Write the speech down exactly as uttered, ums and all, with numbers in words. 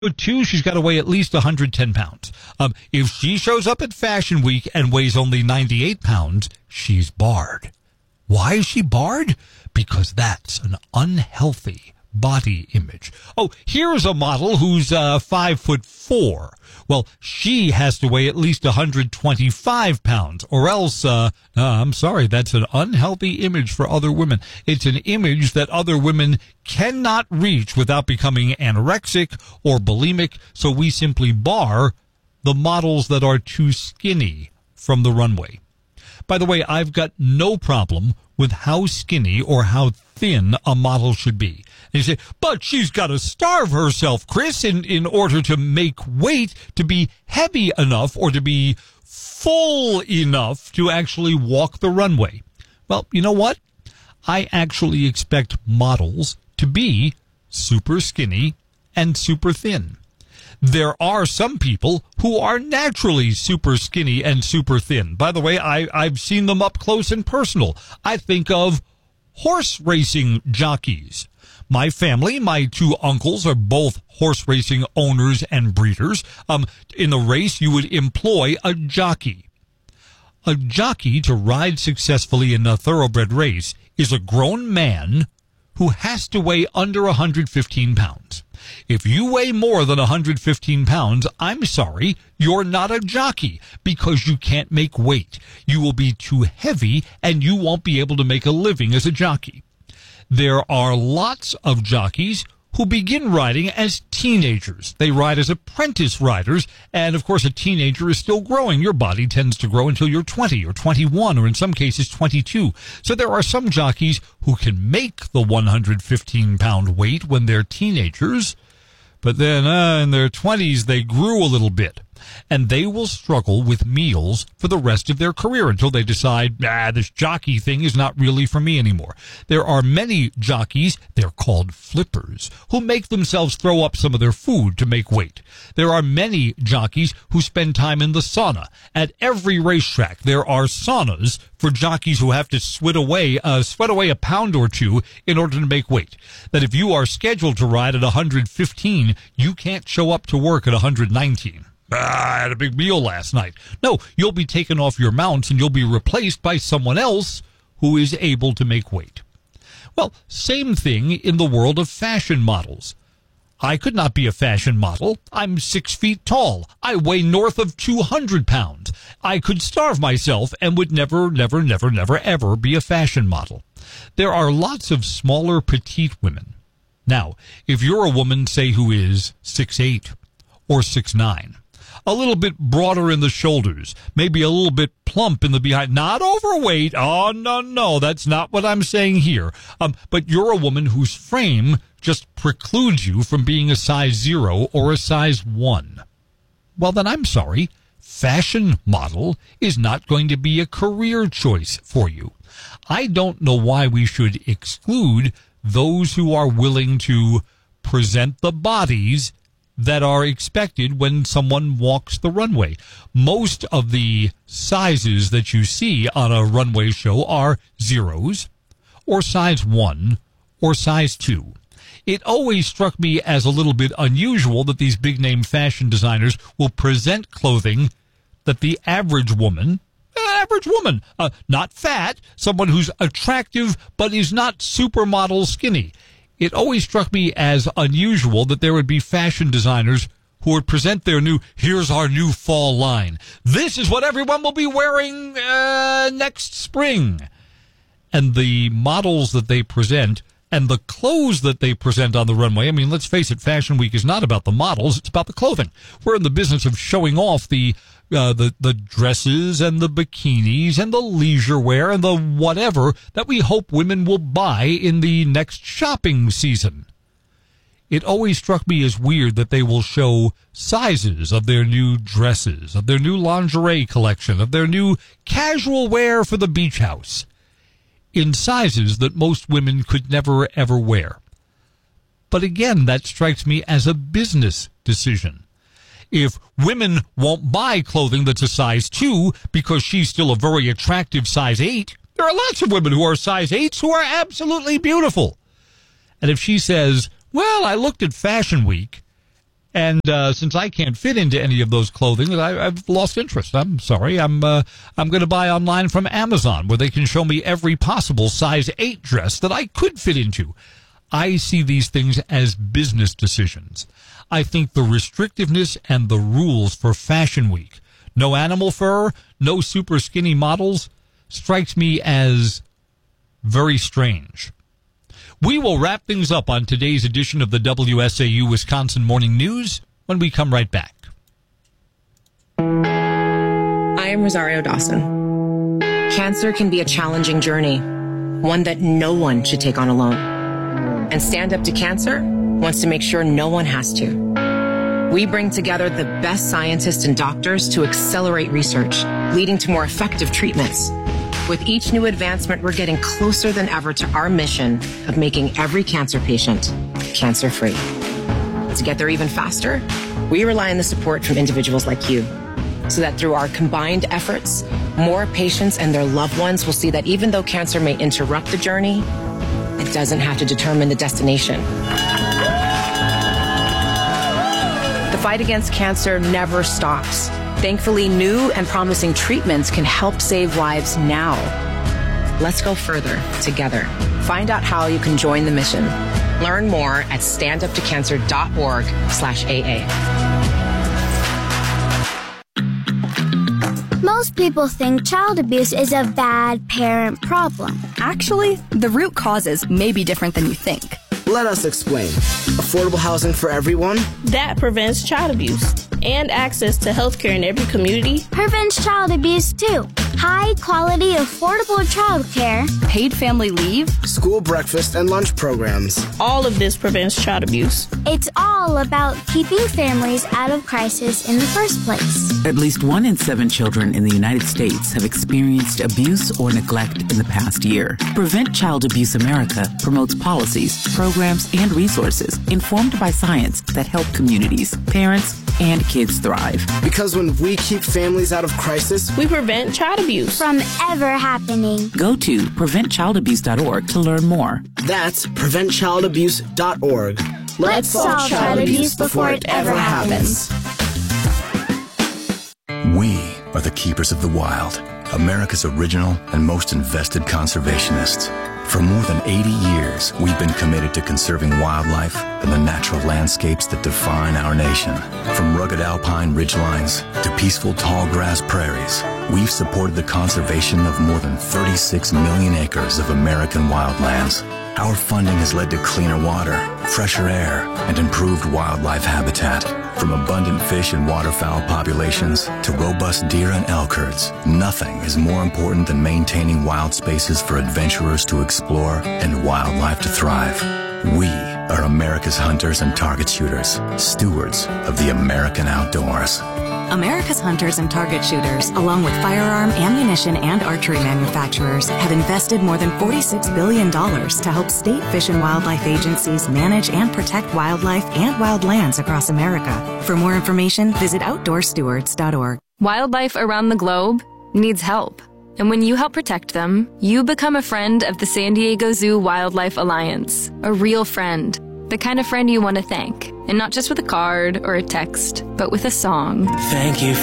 Two, she's got to weigh at least one hundred ten pounds. Um, if she shows up at Fashion Week and weighs only ninety-eight pounds, she's barred. Why is she barred? Because that's an unhealthy body image. Oh, here's a model who's uh, five foot four. Well, she has to weigh at least one hundred twenty-five pounds, or else, uh, uh, I'm sorry, that's an unhealthy image for other women. It's an image that other women cannot reach without becoming anorexic or bulimic, so we simply bar the models that are too skinny from the runway. By the way, I've got no problem with how skinny or how thin a model should be. And you say, but she's got to starve herself, Chris, in, in order to make weight, to be heavy enough or to be full enough to actually walk the runway. Well, you know what? I actually expect models to be super skinny and super thin. There are some people who are naturally super skinny and super thin. By the way, I, I've seen them up close and personal. I think of horse racing jockeys. My family, my two uncles are both horse racing owners and breeders. Um, in the race, you would employ a jockey. A jockey to ride successfully in a thoroughbred race is a grown man who has to weigh under one hundred fifteen pounds. If you weigh more than one hundred fifteen pounds, I'm sorry, you're not a jockey because you can't make weight. You will be too heavy and you won't be able to make a living as a jockey. There are lots of jockeys who begin riding as teenagers. They ride as apprentice riders, and of course a teenager is still growing. Your body tends to grow until you're twenty or twenty-one or in some cases twenty-two. So there are some jockeys who can make the one hundred fifteen pound weight when they're teenagers, but then uh, in their twenties they grew a little bit. And they will struggle with meals for the rest of their career until they decide, ah, this jockey thing is not really for me anymore. There are many jockeys, they're called flippers, who make themselves throw up some of their food to make weight. There are many jockeys who spend time in the sauna. At every racetrack, there are saunas for jockeys who have to sweat away, uh, sweat away a pound or two in order to make weight. That if you are scheduled to ride at one hundred fifteen, you can't show up to work at one hundred nineteen. Ah, I had a big meal last night. No, you'll be taken off your mounts and you'll be replaced by someone else who is able to make weight. Well, same thing in the world of fashion models. I could not be a fashion model. I'm six feet tall. I weigh north of two hundred pounds. I could starve myself and would never, never, never, never, ever be a fashion model. There are lots of smaller, petite women. Now, if you're a woman, say, who is six eight or six nine, a little bit broader in the shoulders, maybe a little bit plump in the behind, not overweight. Oh, no, no, that's not what I'm saying here. Um, but you're a woman whose frame just precludes you from being a size zero or a size one. Well, then I'm sorry. Fashion model is not going to be a career choice for you. I don't know why we should exclude those who are willing to present the bodies that are expected when someone walks the runway. Most of the sizes that you see on a runway show are zeros, or size one, or size two. It always struck me as a little bit unusual that these big-name fashion designers will present clothing that the average woman, average woman, uh, not fat, someone who's attractive but is not supermodel skinny. It always struck me as unusual that there would be fashion designers who would present their new, here's our new fall line. This is what everyone will be wearing uh, next spring. And the models that they present and the clothes that they present on the runway, I mean, let's face it, Fashion Week is not about the models, it's about the clothing. We're in the business of showing off the Uh, the, the dresses and the bikinis and the leisure wear and the whatever that we hope women will buy in the next shopping season. It always struck me as weird that they will show sizes of their new dresses, of their new lingerie collection, of their new casual wear for the beach house, in sizes that most women could never, ever wear. But again, that strikes me as a business decision. If women won't buy clothing that's a size two because she's still a very attractive size eight, there are lots of women who are size eights who are absolutely beautiful. And if she says, well, I looked at Fashion Week And uh, since I can't fit into any of those clothing, I, I've lost interest. I'm sorry. I'm uh, I'm going to buy online from Amazon, where they can show me every possible size eight dress that I could fit into. I see these things as business decisions. I think the restrictiveness and the rules for Fashion Week, no animal fur, no super skinny models, strikes me as very strange. We will wrap things up on today's edition of the W S A U Wisconsin Morning News when we come right back. I am Rosario Dawson. Cancer can be a challenging journey, one that no one should take on alone. And Stand Up to Cancer wants to make sure no one has to. We bring together the best scientists and doctors to accelerate research, leading to more effective treatments. With each new advancement, we're getting closer than ever to our mission of making every cancer patient cancer-free. To get there even faster, we rely on the support from individuals like you, so that through our combined efforts, more patients and their loved ones will see that even though cancer may interrupt the journey, it doesn't have to determine the destination. The fight against cancer never stops. Thankfully, new and promising treatments can help save lives now. Let's go further together. Find out how you can join the mission. Learn more at standuptocancer.org slash AA. Most people think child abuse is a bad parent problem. Actually, the root causes may be different than you think. Let us explain. Affordable housing for everyone? That prevents child abuse. And access to health care in every community prevents child abuse too. High quality, affordable child care, paid family leave, school breakfast and lunch programs. All of this prevents child abuse. It's all about keeping families out of crisis in the first place. At least one in seven children in the United States have experienced abuse or neglect in the past year. Prevent Child Abuse America promotes policies, programs, and resources informed by science that help communities, parents, and kids thrive. Because when we keep families out of crisis, we prevent child abuse from ever happening. Go to prevent child abuse dot org to learn more. That's prevent child abuse dot org. Let's, Let's solve child abuse before it ever happens. We are the keepers of the wild, America's original and most invested conservationists. For more than eighty years, we've been committed to conserving wildlife and the natural landscapes that define our nation. From rugged alpine ridgelines to peaceful tall grass prairies, we've supported the conservation of more than thirty-six million acres of American wildlands. Our funding has led to cleaner water, fresher air, and improved wildlife habitat. From abundant fish and waterfowl populations to robust deer and elk herds, nothing is more important than maintaining wild spaces for adventurers to explore and wildlife to thrive. We are America's hunters and target shooters, stewards of the American outdoors. America's hunters and target shooters, along with firearm, ammunition, and archery manufacturers, have invested more than forty-six billion dollars to help state fish and wildlife agencies manage and protect wildlife and wildlands across America. For more information, visit outdoor stewards dot org. Wildlife around the globe needs help. And when you help protect them, you become a friend of the San Diego Zoo Wildlife Alliance, a real friend. The kind of friend you want to thank, and not just with a card or a text, but with a song. Thank you